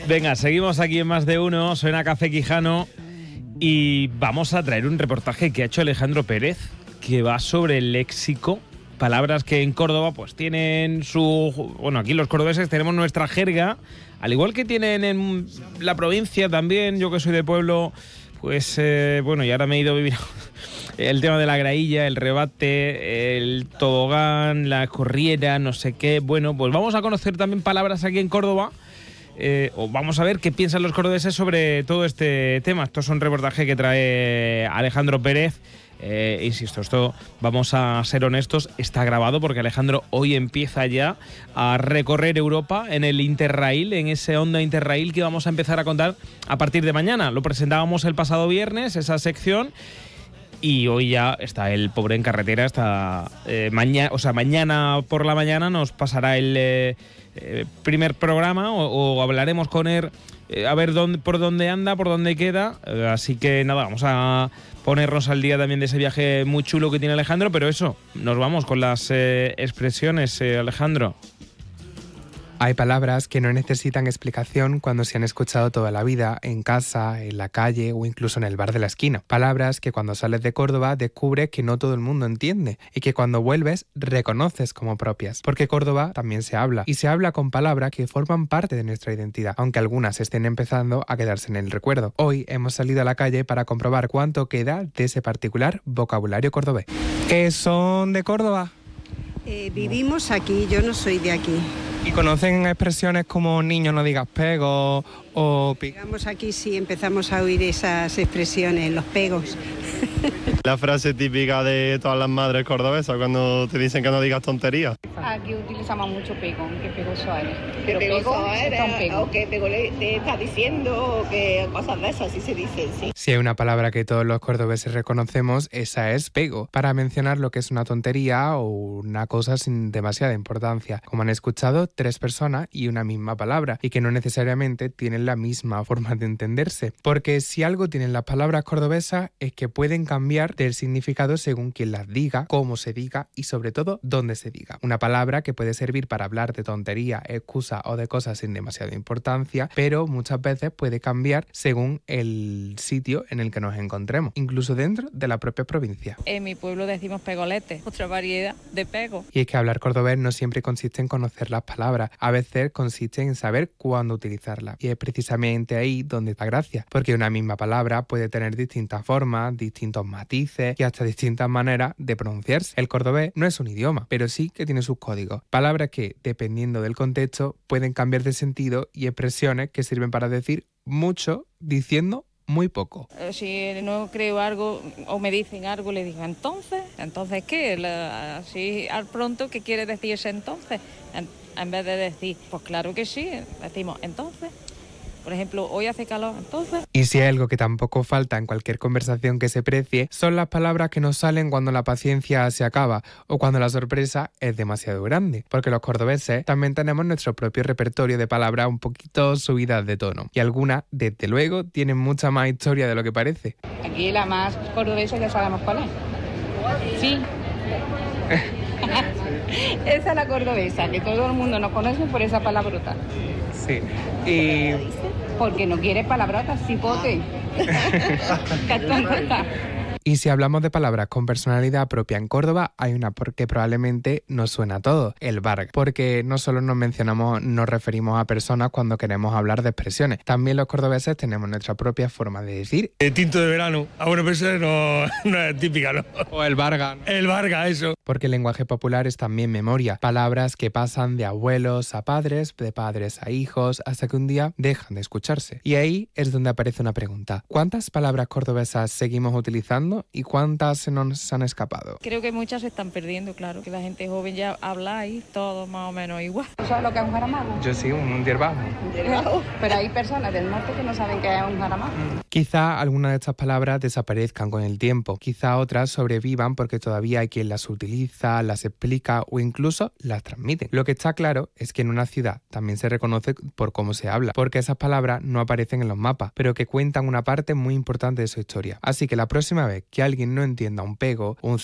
Venga, seguimos aquí en Más de Uno, suena Café Quijano y vamos a traer un reportaje que ha hecho Alejandro Pérez que va sobre el léxico, palabras que en Córdoba pues tienen su... Bueno, aquí los cordobeses tenemos nuestra jerga, al igual que tienen en la provincia también, yo que soy de pueblo, pues bueno, y ahora me he ido a vivir el tema de la grailla, el rebate, el tobogán, la corriera, no sé qué. Bueno, pues vamos a conocer también palabras aquí en Córdoba. O vamos a ver qué piensan los cordobeses sobre todo este tema. Esto es un reportaje que trae Alejandro Pérez. Insisto, esto, vamos a ser honestos, está grabado porque Alejandro hoy empieza ya a recorrer Europa en el Interrail, en ese Onda Interrail que vamos a empezar a contar a partir de mañana. Lo presentábamos el pasado viernes, esa sección, y hoy ya está el pobre en carretera. Hasta mañana por la mañana nos pasará el primer programa o hablaremos con él a ver por dónde anda, por dónde queda. Así que nada, vamos a ponernos al día también de ese viaje muy chulo que tiene Alejandro, pero eso, nos vamos con las expresiones, Alejandro. Hay palabras que no necesitan explicación cuando se han escuchado toda la vida, en casa, en la calle o incluso en el bar de la esquina. Palabras que cuando sales de Córdoba descubres que no todo el mundo entiende y que cuando vuelves reconoces como propias. Porque Córdoba también se habla, y se habla con palabras que forman parte de nuestra identidad, aunque algunas estén empezando a quedarse en el recuerdo. Hoy hemos salido a la calle para comprobar cuánto queda de ese particular vocabulario cordobés. ¿Qué son de Córdoba? Vivimos aquí, yo no soy de aquí. ¿Y conocen expresiones como niño no digas pego o... Llegamos aquí, sí, empezamos a oír esas expresiones, los pegos. La frase típica de todas las madres cordobesas cuando te dicen que no digas tonterías. Aquí utilizamos mucho pegón, que pegoso eres. Que pegoso eres, o que pego te está diciendo, o que cosas de esas, así se dicen, sí. Si hay una palabra que todos los cordobeses reconocemos, esa es pego, para mencionar lo que es una tontería o una cosa sin demasiada importancia. Como han escuchado, 3 personas y una misma palabra, y que no necesariamente tienen la misma forma de entenderse. Porque si algo tienen las palabras cordobesas es que pueden cambiar del significado según quien las diga, cómo se diga y sobre todo dónde se diga. Una palabra que puede servir para hablar de tontería, excusa o de cosas sin demasiada importancia, pero muchas veces puede cambiar según el sitio en el que nos encontremos, incluso dentro de la propia provincia. En mi pueblo decimos pegolete, otra variedad de pego. Y es que hablar cordobés no siempre consiste en conocer las palabras, a veces consiste en saber cuándo utilizarlas. Y es precisamente ahí donde está gracia, porque una misma palabra puede tener distintas formas, distintos matices y hasta distintas maneras de pronunciarse. El cordobés no es un idioma, pero sí que tiene sus códigos. Palabras que, dependiendo del contexto, pueden cambiar de sentido, y expresiones que sirven para decir mucho diciendo muy poco. Si no creo algo o me dicen algo, le digo ¿entonces qué? Así al pronto, ¿qué quiere decir ese entonces? En vez de decir, pues claro que sí, decimos entonces. Por ejemplo, hoy hace calor, entonces... Y si hay algo que tampoco falta en cualquier conversación que se precie, son las palabras que nos salen cuando la paciencia se acaba o cuando la sorpresa es demasiado grande. Porque los cordobeses también tenemos nuestro propio repertorio de palabras un poquito subidas de tono. Y algunas, desde luego, tienen mucha más historia de lo que parece. Aquí la más cordobesa ya sabemos cuál es. Sí. Esa es la cordobesa, que todo el mundo nos conoce por esa palabrota. Sí. Y... Porque no quiere palabrotas, cipote. Y si hablamos de palabras con personalidad propia en Córdoba, hay una que probablemente nos suena a todos, el varga. Porque no solo nos referimos a personas cuando queremos hablar de expresiones. También los cordobeses tenemos nuestra propia forma de decir. El tinto de verano, a bueno, pero eso no es típica, ¿no? O el varga, ¿no? El varga, eso. Porque el lenguaje popular es también memoria. Palabras que pasan de abuelos a padres, de padres a hijos, hasta que un día dejan de escucharse. Y ahí es donde aparece una pregunta. ¿Cuántas palabras cordobesas seguimos utilizando y cuántas se nos han escapado? Creo que muchas se están perdiendo, claro, que la gente joven ya habla y todo más o menos igual. ¿Tú sabes lo que es un jaramago? Yo sí, un hierbajo. Pero hay personas del norte que no saben qué es un jaramago. Quizá algunas de estas palabras desaparezcan con el tiempo, quizá otras sobrevivan porque todavía hay quien las utiliza, las explica o incluso las transmite. Lo que está claro es que en una ciudad también se reconoce por cómo se habla, porque esas palabras no aparecen en los mapas, pero que cuentan una parte muy importante de su historia. Así que la próxima vez que alguien no entienda un pego, un